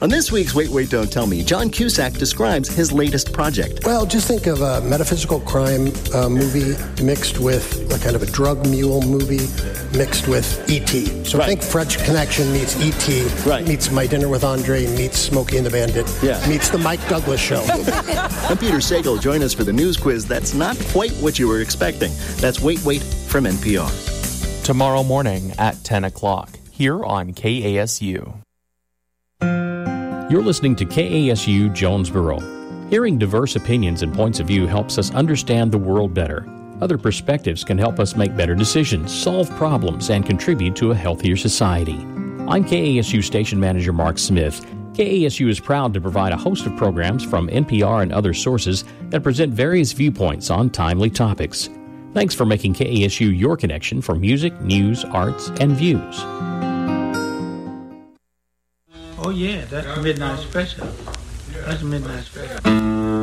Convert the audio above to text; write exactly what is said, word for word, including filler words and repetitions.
On this week's Wait, Wait, Don't Tell Me, John Cusack describes his latest project. Well, just think of a metaphysical crime uh, movie mixed with a kind of a drug mule movie mixed with E T So right. think French Connection meets E T Right. meets My Dinner with Andre, meets Smokey and the Bandit, Yeah. meets The Mike Douglas Show. I'm Peter Sagal. Join us for the news quiz that's not quite what you were expecting. That's Wait, Wait from N P R. Tomorrow morning at ten o'clock, here on K A S U. You're listening to K A S U Jonesboro. Hearing diverse opinions and points of view helps us understand the world better. Other perspectives can help us make better decisions, solve problems, and contribute to a healthier society. I'm K A S U Station Manager Mark Smith. K A S U is proud to provide a host of programs from N P R and other sources that present various viewpoints on timely topics. Thanks for making K A S U your connection for music, news, arts, and views. Oh yeah, that's the midnight special. That's the midnight special.